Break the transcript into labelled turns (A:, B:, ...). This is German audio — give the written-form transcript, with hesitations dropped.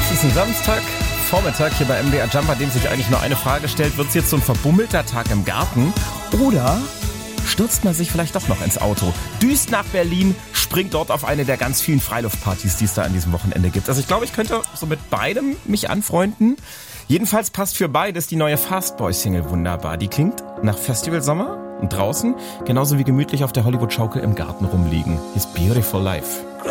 A: Es ist ein Samstag, Vormittag hier bei MDR Jump, bei dem sich eigentlich nur eine Frage stellt: Wird es jetzt so ein verbummelter Tag im Garten oder stürzt man sich vielleicht doch noch ins Auto, düst nach Berlin, springt dort auf eine der ganz vielen Freiluftpartys, die es da an diesem Wochenende gibt? Also ich glaube, ich könnte so mit beidem mich anfreunden. Jedenfalls passt für beides die neue Fastboy-Single wunderbar. Die klingt nach Festivalsommer und draußen, genauso wie gemütlich auf der Hollywood-Schaukel im Garten rumliegen. His Beautiful Life.